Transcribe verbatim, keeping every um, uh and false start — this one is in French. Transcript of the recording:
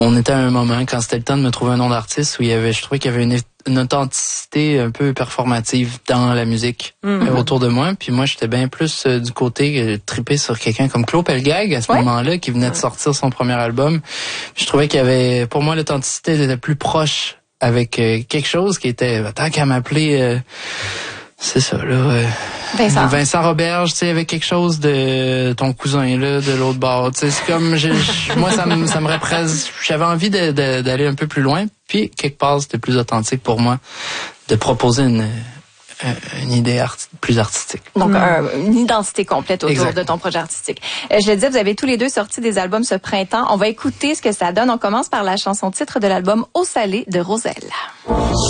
on était à un moment, quand c'était le temps de me trouver un nom d'artiste, où il y avait, je trouvais qu'il y avait une, une authenticité un peu performative dans la musique mm-hmm. euh, autour de moi. Puis moi, j'étais bien plus euh, du côté euh, trippé sur quelqu'un comme Claude Pelgag à ce ouais. moment-là, qui venait de sortir son premier album. Puis je trouvais qu'il y avait, pour moi, l'authenticité était plus proche avec euh, quelque chose qui était, tant qu'à m'appeler, euh, c'est ça, là... Euh, Vincent. Vincent Roberge, tu sais, avec quelque chose de ton cousin là, de l'autre bord. Tu sais, c'est comme, je, je, moi, ça me, ça me représente. J'avais envie de, de, d'aller un peu plus loin. Puis quelque part, c'était plus authentique pour moi de proposer une, une idée arti- plus artistique. Donc, mmh. un, une identité complète autour exact. De ton projet artistique. Euh, je le disais, vous avez tous les deux sorti des albums ce printemps. On va écouter ce que ça donne. On commence par la chanson titre de l'album Eau salée de Roselle.